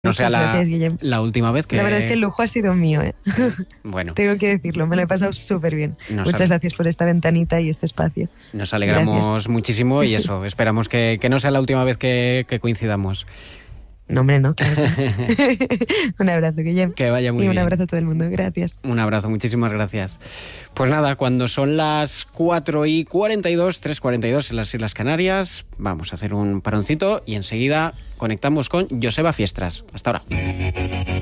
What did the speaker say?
No sea gracias, Guillem. la última vez que... La verdad es que el lujo ha sido mío, ¿eh? Bueno, Tengo que decirlo, me lo he pasado súper bien. Nos Muchas gracias por esta ventanita y este espacio. nos alegramos Gracias. muchísimo y eso, esperamos que no sea la última vez que coincidamos. No, hombre, no, claro. Un abrazo, Guillem. Que vaya muy y un bien. abrazo a todo el mundo. Gracias. Un abrazo, muchísimas gracias. Pues nada, cuando son las 4:42, 3:42 en las Islas Canarias, vamos a hacer un paroncito y enseguida conectamos con Joseba Fiestras. Hasta ahora.